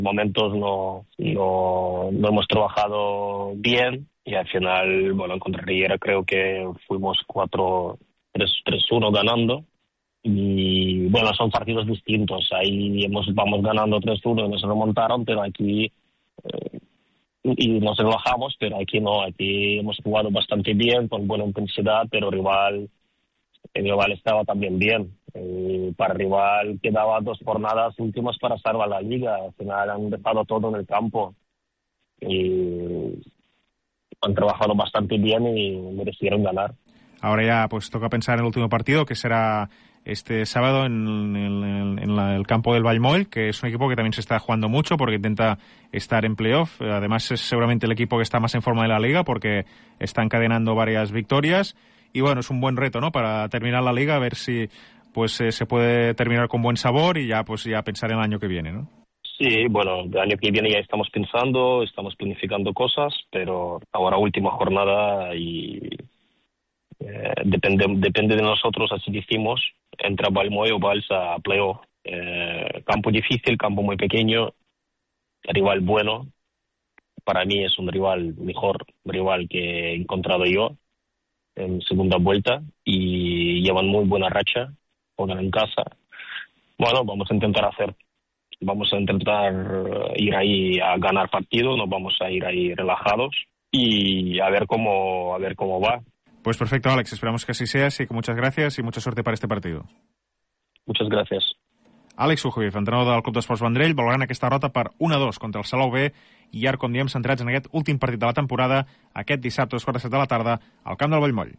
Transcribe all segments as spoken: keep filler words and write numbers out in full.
momentos no, no, no hemos trabajado bien y al final, bueno, contra Riera creo que fuimos cuatro tres uno ganando. Y bueno, son partidos distintos. Ahí hemos, vamos ganando tres uno y nos remontaron, pero aquí eh, y nos relajamos, pero aquí no. Aquí hemos jugado bastante bien, con buena intensidad, pero rival, el rival estaba también bien. Eh, para el rival quedaba dos jornadas últimas para salvar la liga. Al final han dejado todo en el campo y han trabajado bastante bien y merecieron ganar. Ahora ya pues toca pensar en el último partido, que será este sábado en, en, en la, el campo del Vallmoll, que es un equipo que también se está jugando mucho porque intenta estar en playoff. Además es seguramente el equipo que está más en forma de la liga porque está encadenando varias victorias y bueno, es un buen reto, ¿no?, para terminar la liga, a ver si pues eh, se puede terminar con buen sabor y ya pues ya pensar en el año que viene, ¿no? Sí, bueno, el año que viene ya estamos pensando, estamos planificando cosas, pero ahora última jornada y eh, depende depende de nosotros, así decimos, entra Vallmoll o Balsa a playoff. Eh, campo difícil, campo muy pequeño, rival bueno. Para mí es un rival mejor, rival que he encontrado yo en segunda vuelta y llevan muy buena racha, juegan en casa. Bueno, vamos a intentar hacer, vamos a intentar ir ahí a ganar partido, no vamos a ir ahí relajados y a ver cómo, a ver cómo va. Pues perfecto, Àlex, esperamos que así sea, así que muchas gracias y mucha suerte para este partido. Muchas gracias. Àlex Sujovic, entrenador del Club d'Esports Vendrell, valorant aquesta derrota per un a dos contra el Salou B i ara, com diem, centrats en aquest últim partit de la temporada, aquest dissabte a les quatre de set de la tarda al camp del Vallmoll.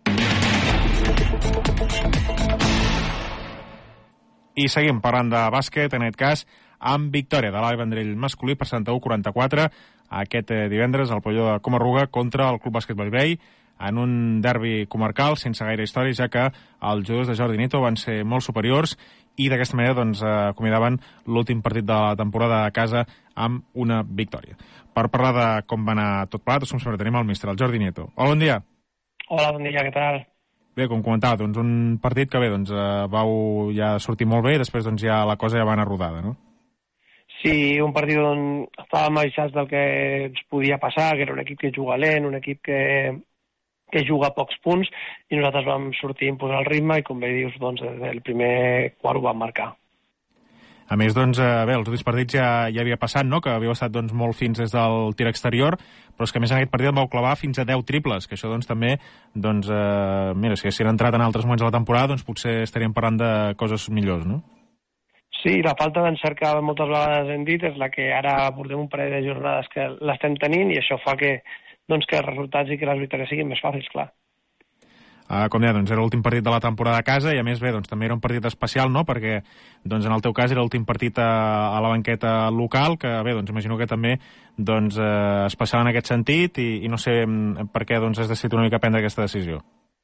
I seguim parlant de bàsquet, en aquest cas, amb victòria de l'A B Vendrell masculí per setanta-u a quaranta-quatre aquest divendres al pavelló de Comarruga contra el Club Bàsquet Bellvei, en un derbi comarcal sense gaire història, ja que els jugadors de Jordi Nieto van ser molt superiors i d'aquesta manera doncs, acomiadaven l'últim partit de la temporada a casa amb una victòria. Per parlar de com va anar tot plegat, com sempre tenim el míster, el Jordi Nieto. Hola, bon dia. Hola, bon dia, què tal? Bé, com comentava, doncs, un partit que bé, doncs, vau ja sortir molt bé i després doncs, ja la cosa ja va anar rodada, no? Sí, un partit on estàvem avisats del que ens podia passar, que era un equip que juga lent, un equip que que juga a pocs punts, i nosaltres vam sortir a imposar el ritme i, com bé dius, doncs, el primer quart ho vam marcar. A més, doncs, bé, els últims partits ja, ja havia passat, no?, que havíeu estat doncs, molt fins des del tir exterior, però és que a més en aquest partit em vau clavar fins a deu triples, que això doncs també, doncs, eh, mira, si haguessin entrat en altres moments de la temporada, doncs potser estaríem parlant de coses millors, no? Sí, la falta d'encert que moltes vegades hem dit és la que ara portem un parell de jornades que l'estem tenint i això fa que doncs que els resultats i que les victòries siguin més fàcils, clar. Uh, com deia, doncs era l'últim partit de la temporada a casa i a més bé, doncs també era un partit especial, no?, perquè doncs en el teu cas era l'últim partit a, a la banqueta local, que bé, doncs imagino que també doncs eh, especial en aquest sentit i, i no sé per què doncs has decidit una mica prendre aquesta decisió.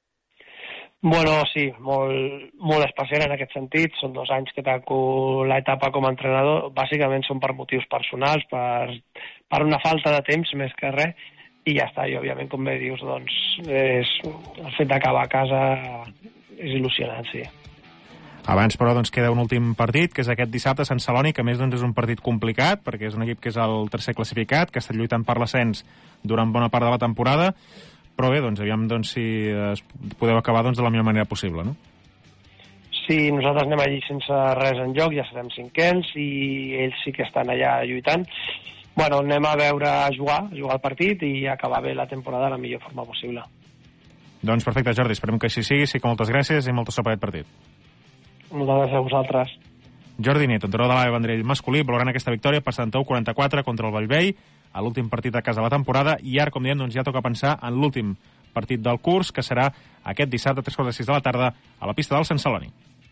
Bueno, sí, molt, molt especial en aquest sentit. Són dos anys que tanco l'etapa com a entrenador. Bàsicament són per motius personals, per, per una falta de temps més que res, i ja està. I òbviament, com bé dius, doncs és, el fet d'acabar a casa és il·lusionant, sí. Abans, però, doncs, queda un últim partit, que és aquest dissabte a Sant Celoni, que a més doncs, és un partit complicat, perquè és un equip que és el tercer classificat, que ha estat lluitant per l'ascens durant bona part de la temporada, però bé, doncs, aviam doncs, si es podeu acabar doncs, de la millor manera possible, no? Sí, nosaltres anem allí sense res en joc, ja serem cinquens, i ells sí que estan allà lluitant. Bueno, anem a veure a jugar, a jugar el partit i acabar bé la temporada de la millor forma possible. Doncs perfecte, Jordi, esperem que així sigui, sí que moltes gràcies i molta sort per aquest partit. Moltes gràcies a vosaltres. Jordi Nieto, entrenador de l'A B Vendrell masculí, valorant aquesta victòria per setanta-u a quaranta-quatre contra el Bellvei, a l'últim partit a casa de la temporada, i ara, com diem, doncs ja toca pensar en l'últim partit del curs, que serà aquest dissabte a tres quarts de sis de la tarda a la pista del Sant Celoni.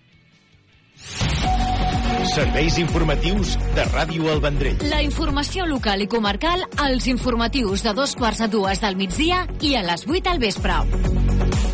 Serveis informatius de Ràdio El Vendrell. La informació local i comarcal als informatius de dos quarts a dues del migdia i a les vuit al vespre.